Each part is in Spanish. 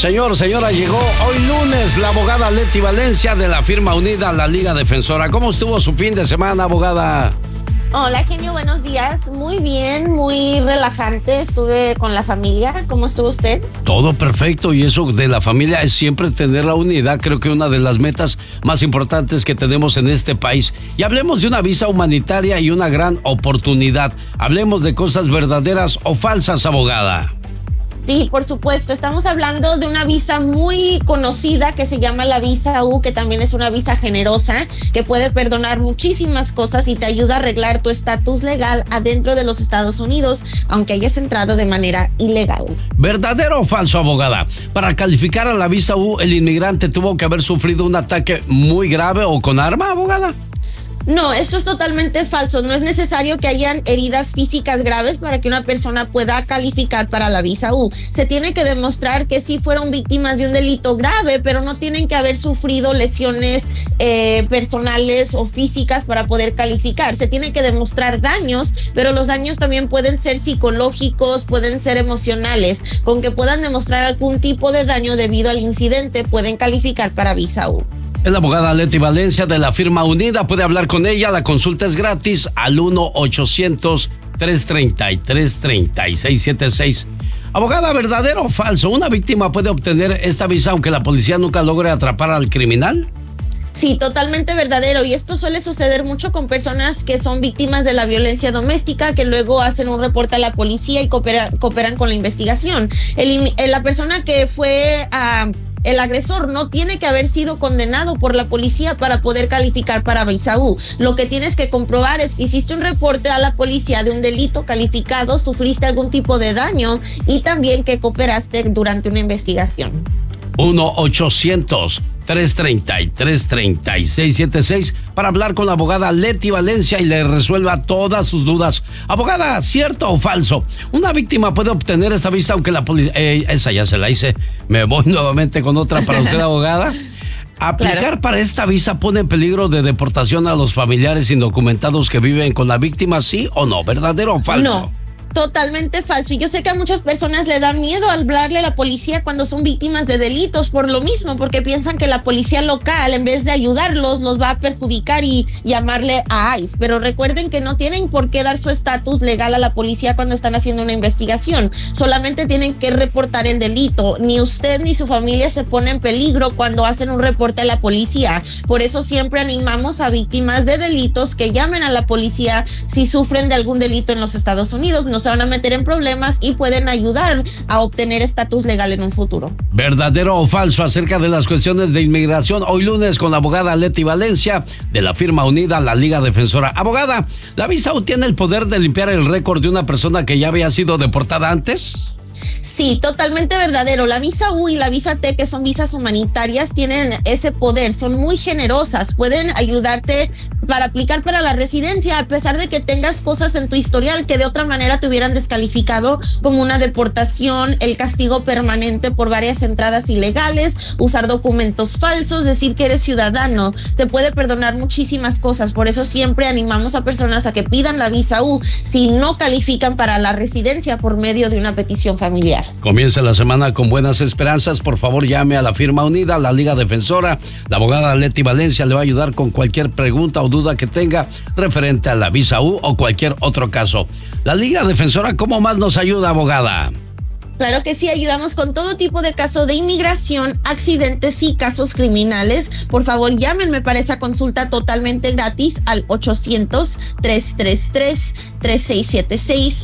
Señora, llegó hoy lunes la abogada Leti Valencia de la firma unida La Liga Defensora. ¿Cómo estuvo su fin de semana, abogada? Hola, genio, buenos días. Muy bien, muy relajante. Estuve con la familia. ¿Cómo estuvo usted? Todo perfecto, y eso de la familia es siempre tener la unidad. Creo que una de las metas más importantes que tenemos en este país. Y hablemos de una visa humanitaria y una gran oportunidad. Hablemos de cosas verdaderas o falsas, abogada. Sí, por supuesto. Estamos hablando de una visa muy conocida que se llama la visa U, que también es una visa generosa, que puede perdonar muchísimas cosas y te ayuda a arreglar tu estatus legal adentro de los Estados Unidos, aunque hayas entrado de manera ilegal. ¿Verdadero o falso, abogada? Para calificar a la visa U, el inmigrante tuvo que haber sufrido un ataque muy grave o con arma, abogada. No, esto es totalmente falso. No es necesario que hayan heridas físicas graves para que una persona pueda calificar para la visa U. Se tiene que demostrar que sí fueron víctimas de un delito grave, pero no tienen que haber sufrido lesiones personales o físicas para poder calificar. Se tiene que demostrar daños, pero los daños también pueden ser psicológicos, pueden ser emocionales. Con que puedan demostrar algún tipo de daño debido al incidente, pueden calificar para visa U. Es la abogada Leti Valencia de la firma unida. Puede hablar con ella. La consulta es gratis al 1-800-333-3676. Abogada, ¿verdadero o falso? ¿Una víctima puede obtener esta visa aunque la policía nunca logre atrapar al criminal? Sí, totalmente verdadero, y esto suele suceder mucho con personas que son víctimas de la violencia doméstica, que luego hacen un reporte a la policía y cooperan con la investigación. La persona que fue el agresor no tiene que haber sido condenado por la policía para poder calificar para visa U. Lo que tienes que comprobar es que hiciste un reporte a la policía de un delito calificado, sufriste algún tipo de daño y también que cooperaste durante una investigación. 1-800-333-3676 para hablar con la abogada Leti Valencia y le resuelva todas sus dudas. Abogada, ¿cierto o falso? ¿Una víctima puede obtener esta visa aunque la policía... esa ya se la hice. Me voy nuevamente con otra para usted, abogada. ¿Aplicar Claro. para esta visa pone en peligro de deportación a los familiares indocumentados que viven con la víctima, sí o no? ¿Verdadero o falso? No. Totalmente falso. Y yo sé que a muchas personas le da miedo hablarle a la policía cuando son víctimas de delitos por lo mismo, porque piensan que la policía local, en vez de ayudarlos, los va a perjudicar y llamarle a ICE. Pero recuerden que no tienen por qué dar su estatus legal a la policía cuando están haciendo una investigación. Solamente tienen que reportar el delito. Ni usted ni su familia se pone en peligro cuando hacen un reporte a la policía. Por eso siempre animamos a víctimas de delitos que llamen a la policía si sufren de algún delito en los Estados Unidos. No se van a meter en problemas y pueden ayudar a obtener estatus legal en un futuro. ¿Verdadero o falso acerca de las cuestiones de inmigración? Hoy lunes con la abogada Leti Valencia de la firma unida La Liga Defensora. Abogada, ¿la visa U tiene el poder de limpiar el récord de una persona que ya había sido deportada antes? Sí, totalmente verdadero. La visa U y la visa T, que son visas humanitarias, tienen ese poder, son muy generosas, pueden ayudarte para aplicar para la residencia a pesar de que tengas cosas en tu historial que de otra manera te hubieran descalificado, como una deportación, el castigo permanente por varias entradas ilegales, usar documentos falsos, decir que eres ciudadano. Te puede perdonar muchísimas cosas. Por eso siempre animamos a personas a que pidan la visa U si no califican para la residencia por medio de una petición familiar. Comienza la semana con buenas esperanzas. Por favor, llame a la firma unida, la Liga Defensora. La abogada Leti Valencia le va a ayudar con cualquier pregunta o duda que tenga referente a la visa U o cualquier otro caso. La Liga Defensora, ¿cómo más nos ayuda, abogada? Claro que sí, ayudamos con todo tipo de casos de inmigración, accidentes y casos criminales. Por favor, llámenme para esa consulta totalmente gratis al 800-333-3676,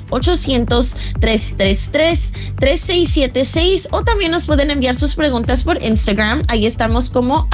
800-333-3676, o también nos pueden enviar sus preguntas por Instagram. Ahí estamos como